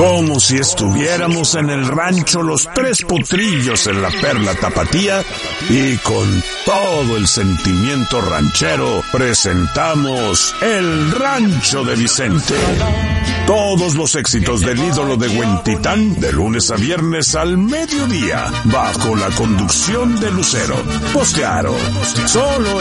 Como si estuviéramos en el rancho Los Tres Potrillos en la Perla Tapatía, y con todo el sentimiento ranchero presentamos El Rancho de Vicente. Todos los éxitos del ídolo de Huentitán, de lunes a viernes al mediodía, bajo la conducción de Lucero. Pues claro, solo